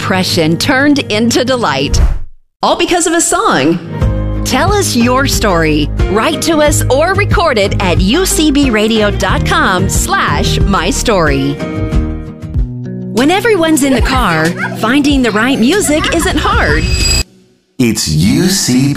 depression turned into delight. All because of a song. Tell us your story. Write to us or record it at ucbradio.com/mystory. When everyone's in the car, finding the right music isn't hard. It's UCB.